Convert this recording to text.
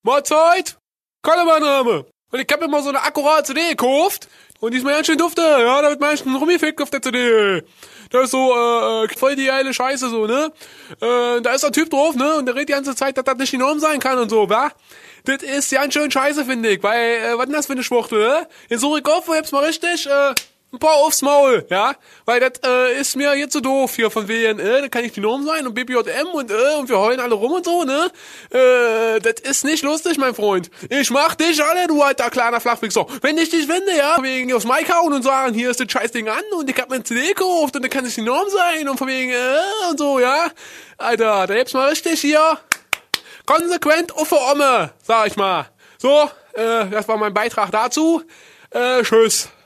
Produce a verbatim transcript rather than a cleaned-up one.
Mahlzeit, Kalle mein Name. Und ich hab mir mal so eine akkurate C D gekauft. Und die ist mir ganz schön dufte, ja, da wird meistens rumgefickt auf der C D. Das ist so, äh, voll die geile Scheiße, so, ne? Äh, da ist ein Typ drauf, ne? Und der redet die ganze Zeit, dass das nicht die Norm sein kann und so, wa? Das ist ganz schön scheiße, finde ich, weil, äh, was ist das für eine Schwuchtel, ne? Jetzt suche ich auf, wo hab's mal richtig, äh, ein paar aufs Maul, ja? Weil das, äh, ist mir jetzt so doof hier von wegen, äh, da kann ich die Norm sein und B P J M und, äh, und wir heulen alle rum und so, ne? Äh, das ist nicht lustig, mein Freund. Ich mach dich alle, du alter kleiner Flachwichser. Wenn ich dich finde, ja, von wegen aufs Mic hauen und sagen, hier ist das Scheißding an und ich hab mir ein C D gekauft und dann kann es die Norm sein und von wegen, äh, und so, ja? Alter, da hebt's mal richtig hier konsequent auf der Omme, sag ich mal. So, äh, das war mein Beitrag dazu. Äh, tschüss.